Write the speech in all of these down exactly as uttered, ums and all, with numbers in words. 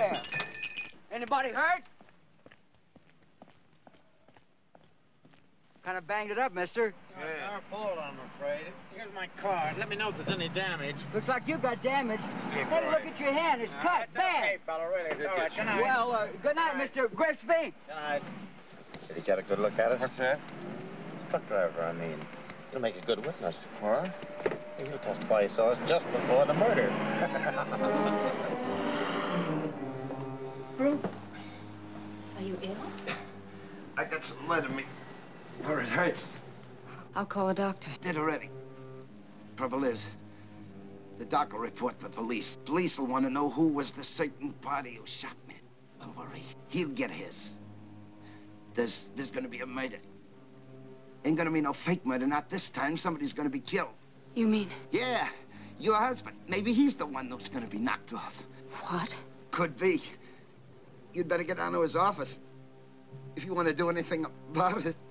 there? Anybody hurt? Kind of banged it up, mister. Yeah. Our fault, I'm afraid. Here's my card. Let me know if there's any damage. Looks like you got damaged. Hey, look at your hand. It's No, cut it's bad. okay, fella, really. It's all right. Good night. Well, uh, good night, Mister Grimsby. Good night. Did he get a good look at us? What's that? Truck driver, I mean. He'll make a good witness. What? He'll testify he saw us just before the murder. Bruce, are you ill? I got some lead in me where it hurts. I'll call a doctor. Did already. Trouble is, the doc will report the police. Police will want to know who was the certain party who shot me. Don't worry, he'll get his. There's, there's gonna be a murder. Ain't gonna be no fake murder, not this time. Somebody's gonna be killed. You mean? Yeah, your husband. Maybe he's the one who's gonna be knocked off. What? Could be. You'd better get down to his office if you want to do anything about it.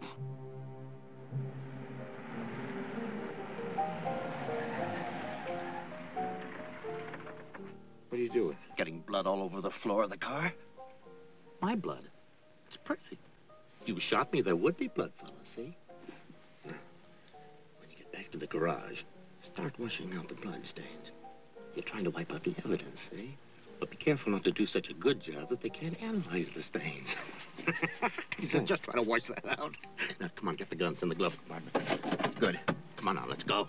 What are you doing? Getting blood all over the floor of the car. My blood. It's perfect. If you shot me, there would be blood, fella, see? Now, when you get back to the garage, start washing out the blood stains. You're trying to wipe out the evidence, see? But be careful not to do such a good job that they can't analyze the stains. Just try to wash that out. Now, come on, get the guns in the glove compartment. Good. Come on now, let's go.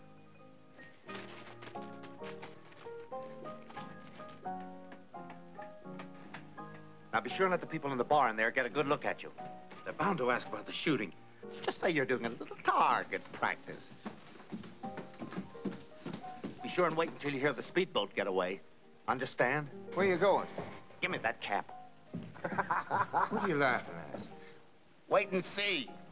Now, be sure and let the people in the bar in there get a good look at you. They're bound to ask about the shooting. Just say you're doing a little target practice. Be sure and wait until you hear the speedboat get away. Understand? Where you going? Give me that cap. What are you laughing at? Wait and see.